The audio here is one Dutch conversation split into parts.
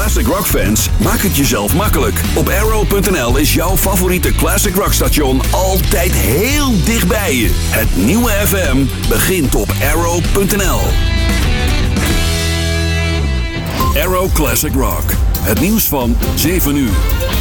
classic rock fans, maak het jezelf makkelijk. Op Arrow.nl is jouw favoriete classic rock station altijd heel dichtbij je. Het nieuwe FM begint op Arrow.nl. Arrow Classic Rock. Het nieuws van 7 uur.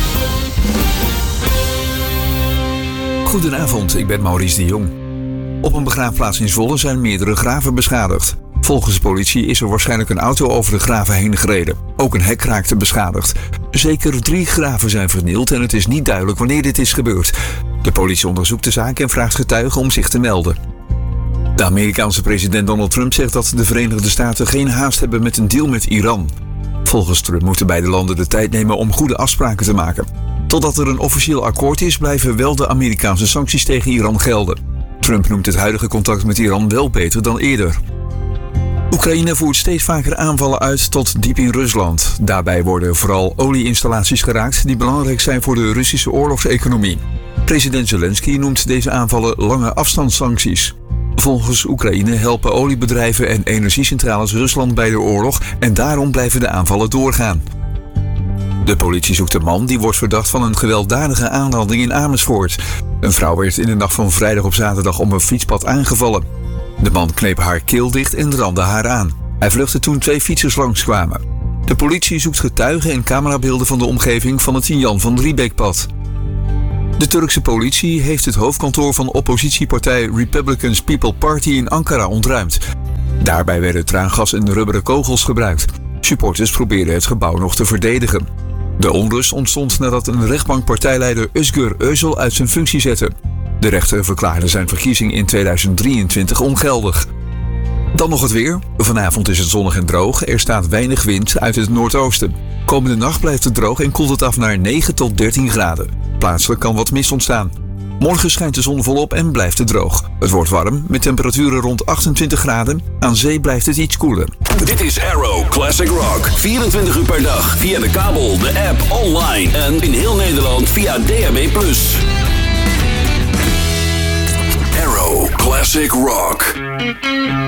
Goedenavond, ik ben Maurice de Jong. Op een begraafplaats in Zwolle zijn meerdere graven beschadigd. Volgens de politie is er waarschijnlijk een auto over de graven heen gereden. Ook een hek raakte beschadigd. Zeker 3 graven zijn vernield en het is niet duidelijk wanneer dit is gebeurd. De politie onderzoekt de zaak en vraagt getuigen om zich te melden. De Amerikaanse president Donald Trump zegt dat de Verenigde Staten geen haast hebben met een deal met Iran. Volgens Trump moeten beide landen de tijd nemen om goede afspraken te maken. Totdat er een officieel akkoord is, blijven wel de Amerikaanse sancties tegen Iran gelden. Trump noemt het huidige contact met Iran wel beter dan eerder. Oekraïne voert steeds vaker aanvallen uit tot diep in Rusland. Daarbij worden vooral olieinstallaties geraakt die belangrijk zijn voor de Russische oorlogseconomie. President Zelensky noemt deze aanvallen lange afstandssancties. Volgens Oekraïne helpen oliebedrijven en energiecentrales Rusland bij de oorlog en daarom blijven de aanvallen doorgaan. De politie zoekt een man die wordt verdacht van een gewelddadige aanranding in Amersfoort. Een vrouw werd in de nacht van vrijdag op zaterdag op een fietspad aangevallen. De man kneep haar keel dicht en randde haar aan. Hij vluchtte toen 2 fietsers langskwamen. De politie zoekt getuigen en camerabeelden van de omgeving van het Jan van Riebeekpad. De Turkse politie heeft het hoofdkantoor van oppositiepartij Republicans People Party in Ankara ontruimd. Daarbij werden traangas en rubberen kogels gebruikt. Supporters probeerden het gebouw nog te verdedigen. De onrust ontstond nadat een rechtbankpartijleider Özgür Özel uit zijn functie zette. De rechter verklaarde zijn verkiezing in 2023 ongeldig. Dan nog het weer. Vanavond is het zonnig en droog. Er staat weinig wind uit het noordoosten. Komende nacht blijft het droog en koelt het af naar 9 tot 13 graden. Plaatselijk kan wat mist ontstaan. Morgen schijnt de zon volop en blijft het droog. Het wordt warm, met temperaturen rond 28 graden. Aan zee blijft het iets koeler. Dit is Arrow Classic Rock. 24 uur per dag via de kabel, de app, online en in heel Nederland via DAB+. Arrow Classic Rock.